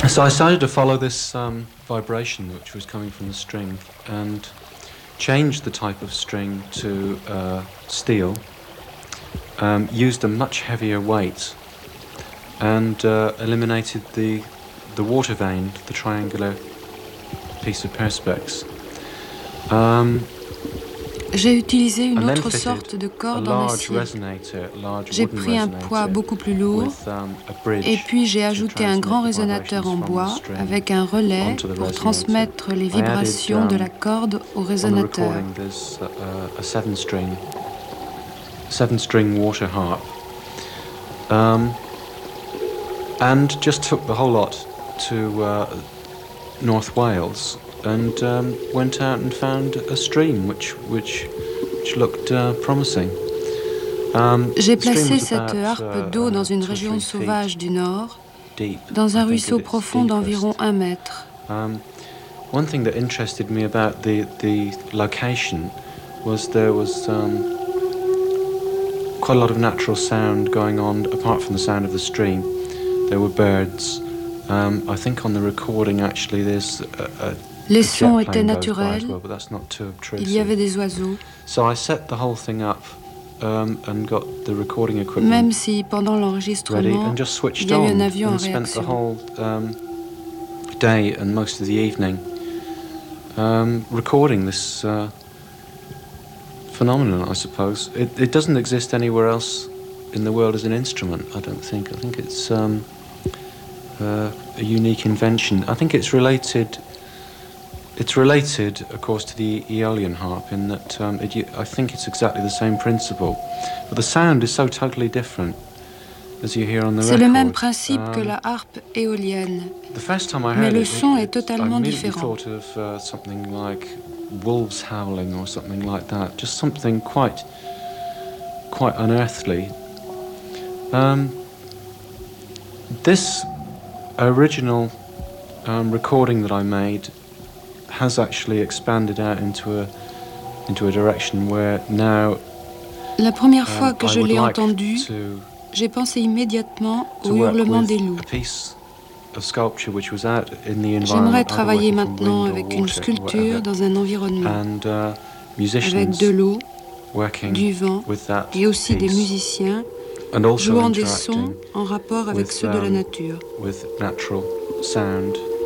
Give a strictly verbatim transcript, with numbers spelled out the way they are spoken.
So I started to follow this um, vibration which was coming from the string and changed the type of string to uh, steel, um, used a much heavier weight and uh, eliminated the, the water vane, the triangular piece of perspex. Um, J'ai utilisé une autre sorte de corde en acier. J'ai pris un poids beaucoup plus lourd et puis j'ai ajouté un grand résonateur en bois avec un relais pour transmettre les vibrations de la corde au résonateur. Seven-string water harp, um, and just took the whole lot to uh, North Wales. And um, went out and found a stream which which which looked uh, promising. Um, J'ai placé cette harpe d'eau dans une région sauvage du nord, dans un ruisseau profond d'environ un mètre. Um, one thing that interested me about the the location was there was um, quite a lot of natural sound going on apart from the sound of the stream. There were birds. Um, I think on the recording actually there's a, a Les sons étaient naturels, il y avait des oiseaux. Même si pendant l'enregistrement, il y a eu un avion en réaction. Day and most of the evening um, recording this uh, phenomenon, I suppose. It, it doesn't exist anywhere else in the world as an instrument, I don't think. I think it's um, uh, a unique invention. I think it's related... It's related, of course, to the Aeolian harp in that um, it, I think it's exactly the same principle, but the sound is so totally different, as you hear on the record. C'est le même principe um, que la harpe éolienne, mais le son est totalement différent. I thought of uh, something like wolves howling or something like that, just something quite, quite unearthly. Um, this original um, recording that I made has actually expanded out into a into a direction where now. La première fois que je l'ai entendu, j'ai pensé immédiatement au hurlement des loups. J'aimerais travailler maintenant avec une sculpture dans un environnement, avec de l'eau, du vent et aussi des musiciens jouant des sons en rapport avec ceux de la nature. Sound